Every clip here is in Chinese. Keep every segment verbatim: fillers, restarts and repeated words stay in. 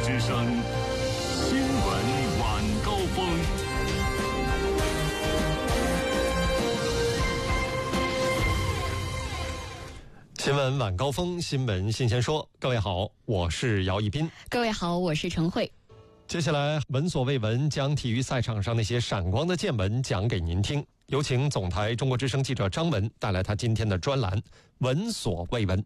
之声新闻晚高峰。 新闻晚高峰，新闻新鲜说。各位好，我是姚一斌。 各位好，我是陈慧。 接下来闻所未闻，将体育赛场上那些闪光的见闻讲给您听。有请总台中国之声记者张文带来他今天的专栏闻所未闻。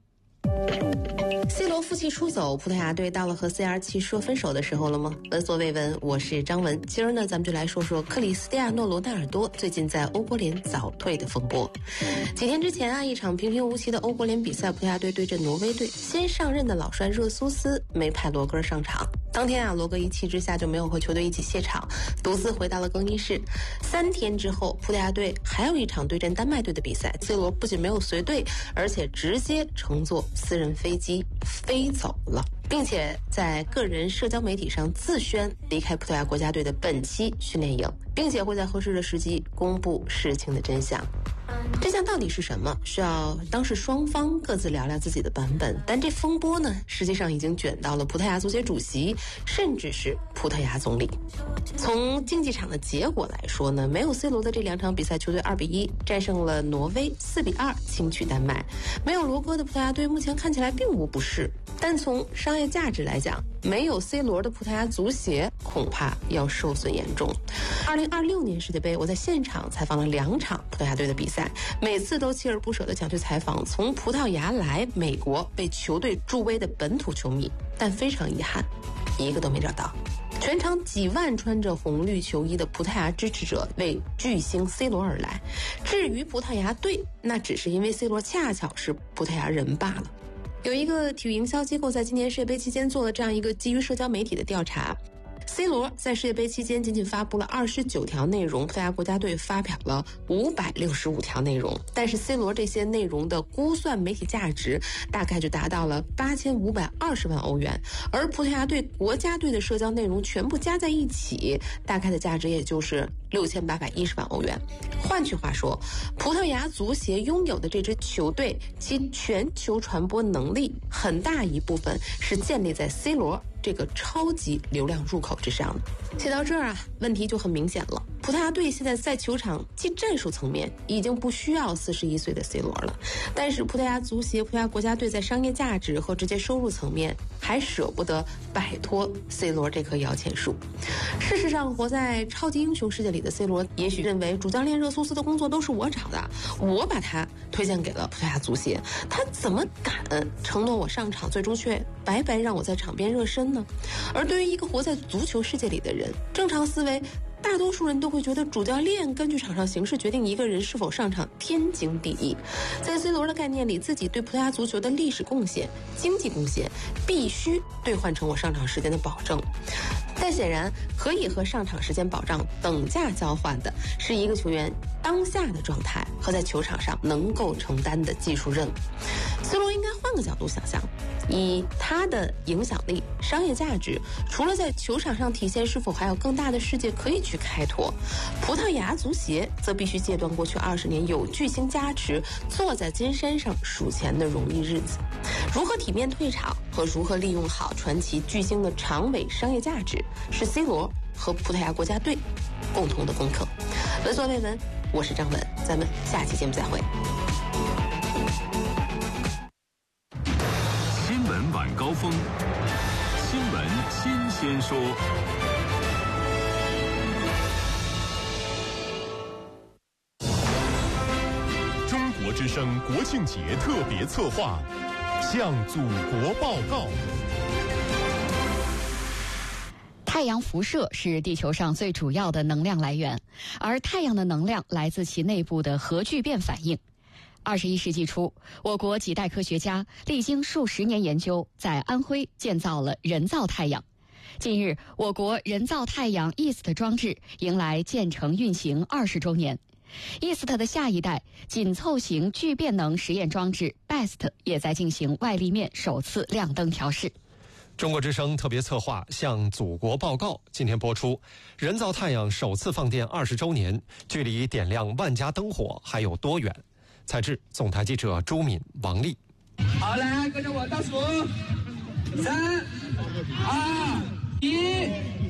C 罗负气出走，葡萄牙队到了和 C R 七说分手的时候了吗？闻所未闻，我是张文。今儿呢，咱们就来说说克里斯蒂亚诺·罗纳尔多最近在欧国联早退的风波。几天之前啊，一场平平无奇的欧国联比赛，葡萄牙队对阵挪威队，先上任的老帅热苏斯没派罗格上场。当天啊，罗格一气之下就没有和球队一起卸场，独自回到了更衣室。三天之后，葡萄牙队还有一场对阵丹麦队的比赛 ，C 罗不仅没有随队，而且直接乘坐私人飞机飞走了，并且在个人社交媒体上自宣离开葡萄牙国家队的本期训练营，并且会在合适的时机公布事情的真相。真相到底是什么？需要当事双方各自聊聊自己的版本。但这风波呢，实际上已经卷到了葡萄牙足协主席，甚至是葡萄牙总理。从竞技场的结果来说呢，没有 C 罗的这两场比赛，球队二比一战胜了挪威，四比二轻取丹麦。没有罗哥的葡萄牙队目前看起来并无不适，但从商业价值来讲，没有 C 罗的葡萄牙足协恐怕要受损严重。二零二六年世界杯，我在现场采访了两场葡萄牙队的比赛，每次都锲而不舍地想去采访从葡萄牙来美国为球队助威的本土球迷，但非常遗憾，一个都没找到。全场几万穿着红绿球衣的葡萄牙支持者为巨星 C 罗而来，至于葡萄牙队，那只是因为 C 罗恰巧是葡萄牙人罢了。有一个体育营销机构在今年世界杯期间做了这样一个基于社交媒体的调查， C 罗在世界杯期间仅仅发布了二十九条内容，葡萄牙国家队发表了五百六十五条内容，但是 C 罗这些内容的估算媒体价值大概就达到了八千五百二十万欧元，而葡萄牙队国家队的社交内容全部加在一起，大概的价值也就是六千八百一十万欧元。换句话说，葡萄牙足协拥有的这支球队，其全球传播能力很大一部分是建立在 C 罗这个超级流量入口之上的。写到这儿啊，问题就很明显了。葡萄牙队现在在球场技战术层面已经不需要四十一岁的 C 罗了，但是葡萄牙足协、葡萄牙国家队在商业价值和直接收入层面还舍不得摆脱 C 罗这棵摇钱树。事实上，活在超级英雄世界里的 C 罗也许认为主教练热苏斯的工作都是我找的，我把他推荐给了葡萄牙足协，他怎么敢承诺我上场，最终却白白让我在场边热身呢？而对于一个活在足球世界里的人，正常思维，大多数人都会觉得主教练根据场上形势决定一个人是否上场天经地义。在 C 罗的概念里，自己对葡萄牙足球的历史贡献、经济贡献必须兑换成我上场时间的保证。但显然，可以和上场时间保障等价交换的是一个球员当下的状态和在球场上能够承担的技术任务。C 罗应该换个角度想想，以他的影响力、商业价值，除了在球场上体现，是否还有更大的世界可以去开拓？葡萄牙足协则必须戒断过去二十年有巨星加持、坐在金山上数钱的容易日子。如何体面退场和如何利用好传奇巨星的长尾商业价值，是 C 罗和葡萄牙国家队共同的功课。闻所未闻，我是张文，咱们下期节目再会。 新闻晚高峰，新闻新鲜说。中国之声国庆节特别策划，向祖国报告。 太阳辐射是地球上最主要的能量来源，而太阳的能量来自其内部的核聚变反应。二十一世纪初，我国几代科学家历经数十年研究，在安徽建造了人造太阳。近日，我国人造太阳 E S T 装置迎来建成运行二十周年。E S T 的下一代紧凑型聚变能实验装置 B E S T 也在进行外立面首次亮灯调试。 中国之声特别策划向祖国报告，今天播出。人造太阳首次放电二十周年，距离点亮万家灯火还有多远？采制总台记者朱敏、王丽。 好，来跟着我倒数，三。 二一。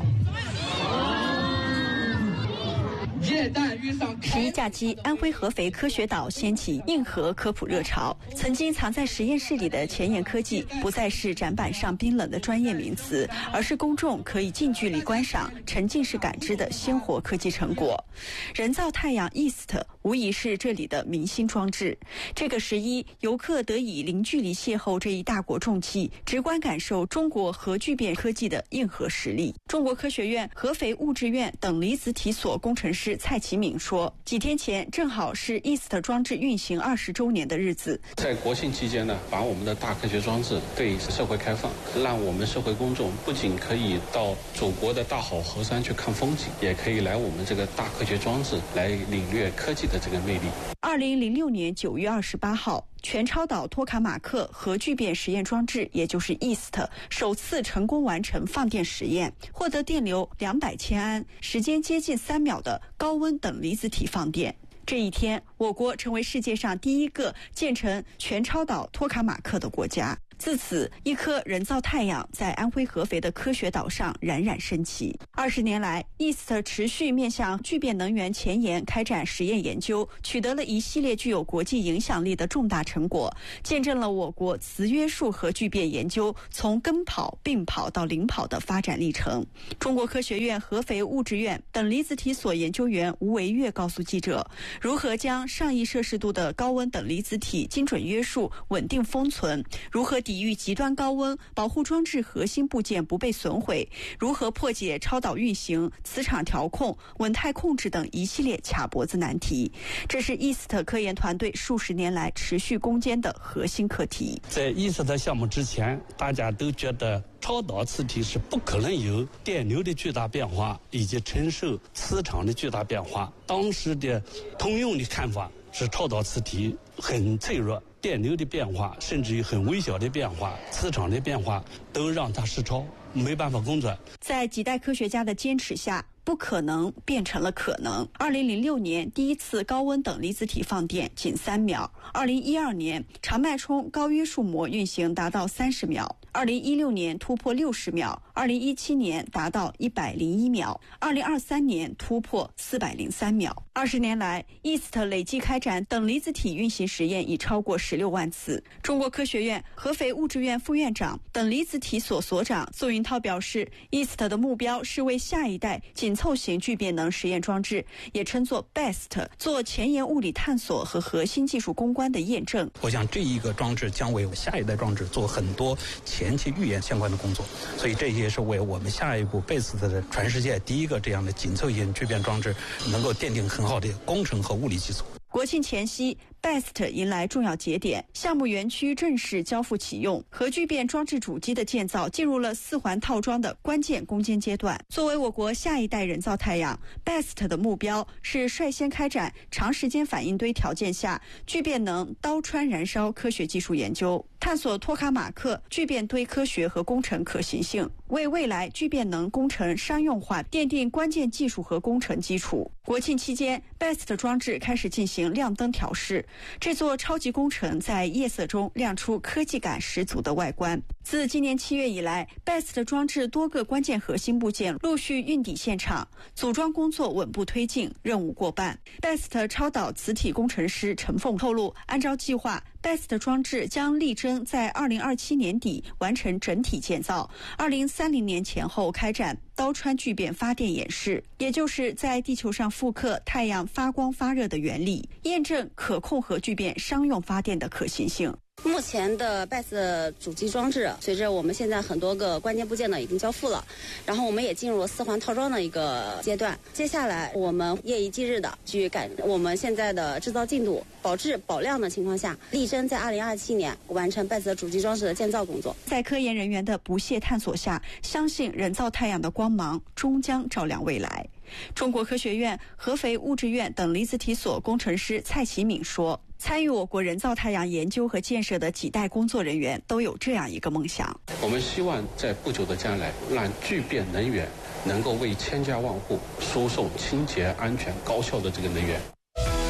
十一假期，安徽合肥科学岛掀起硬核科普热潮。曾经藏在实验室里的前沿科技，不再是展板上冰冷的专业名词，而是公众可以近距离观赏、沉浸式感知的鲜活科技成果。人造太阳 E S T 无疑是这里的明星装置。这个十一，游客得以零距离邂逅这一大国重器，直观感受中国核聚变科技的硬核实力。中国科学院合肥物质院等离子体所工程师蔡其敏说，几天前正好是 E S T 装置运行二十周年的日子。 在国庆期间呢，把我们的大科学装置对社会开放，让我们社会公众不仅可以到祖国的大好河山去看风景，也可以来我们这个大科学装置来领略科技的这个魅力。 二零零六年九月二十八号，全超导托卡马克核聚变实验装置，也就是 E S T 首次成功完成放电实验，获得电流两百千安、时间接近三秒的高温等离子体放电。这一天，我国成为世界上第一个建成全超导托卡马克的国家。自此，一颗人造太阳在安徽合肥的科学岛上冉冉升起。二十年来 ，E S T 持续面向聚变能源前沿开展实验研究，取得了一系列具有国际影响力的重大成果，见证了我国磁约束核聚变研究从跟跑、并跑到领跑的发展历程。中国科学院合肥物质院等离子体所研究员吴维岳告诉记者，如何将上亿摄氏度的高温等离子体精准约束、稳定封存，如何抵御极端高温，保护装置核心部件不被损毁，如何破解超导运行、磁场调控、稳态控制等一系列卡脖子难题。这是 E S T 科研团队数十年来持续攻坚的核心课题。 在 E S T 项目之前，大家都觉得超导磁体是不可能有电流的巨大变化以及承受磁场的巨大变化。当时的通用的看法是超导磁体很脆弱，电流的变化甚至于很微小的变化，磁场的变化都让它失超，没办法公转。 在几代科学家的坚持下，不可能变成了可能。二零零六年第一次高温等离子体放电仅三秒，二零一二年长脉冲高约束膜运行达到三十秒，二零一六年突破六十秒，二零一七年达到一百零一秒，二零二三年突破四百零三秒。二十年来 ，E S T 累计开展等离子体运行实验已超过十六万次。中国科学院合肥物质院副院长、等离子体所所长宋云涛表示 ，E S T 的目标是为下一代紧凑型聚变能实验装置，也称作 B E S T， 做前沿物理探索和核心技术攻关的验证。 我想这一个装置将为下一代装置做很多前期预演相关的工作，所以这也是为我们下一步 B E S T 的全世界第一个这样的紧凑型聚变装置能够奠定很好的工程和物理基础。 国庆前夕 ，B E S T 迎来重要节点，项目园区正式交付启用，核聚变装置主机的建造进入了四环套装的关键攻坚阶段。作为我国下一代人造太阳 ，B E S T 的目标是率先开展长时间反应堆条件下聚变能刀穿燃烧科学技术研究，探索托卡马克聚变堆科学和工程可行性，为未来聚变能工程商用化奠定关键技术和工程基础。国庆期间 ，B E S T 装置开始进行亮灯调试，这座超级工程在夜色中亮出科技感十足的外观。自今年七月以来 ，B E S T 装置多个关键核心部件陆续运抵现场，组装工作稳步推进，任务过半。B E S T 超导磁体工程师陈凤透露，按照计划 ，B E S T 装置将力争在二零二七年底完成整体建造，二零三零年前后开展刀穿聚变发电演示，也就是在地球上复刻太阳发光发热的原理，验证可控核聚变商用发电的可行性。 目前的 B E S T 主机装置，随着我们现在很多个关键部件呢已经交付了，然后我们也进入了四环套装的一个阶段。接下来我们夜以继日的去赶我们现在的制造进度，保质保量的情况下，力争在二零二七年完成 B E S T 主机装置的建造工作。 在科研人员的不懈探索下，相信人造太阳的光芒终将照亮未来。中国科学院合肥物质院等离子体所工程师蔡其敏说，参与我国人造太阳研究和建设的几代工作人员都有这样一个梦想： 我们希望在不久的将来，让聚变能源能够为千家万户输送清洁、安全、高效的这个能源。 选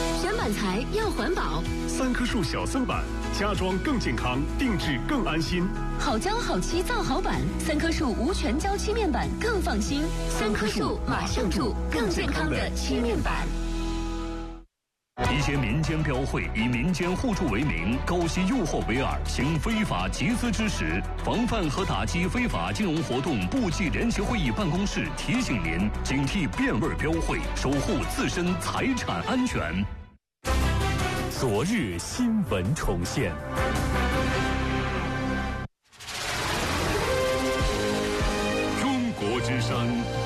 板材要环保。 三棵树小森板，家装更健康，定制更安心。 好胶好漆造好板，三棵树无全胶漆面板更放心。三棵树马上住更健康的漆面板。 一些民间标会以民间互助为名，勾结诱惑为饵，行非法集资之实。防范和打击非法金融活动部际联席会议办公室提醒您：警惕变味标会，守护自身财产安全。 昨日新闻重现。中国之声。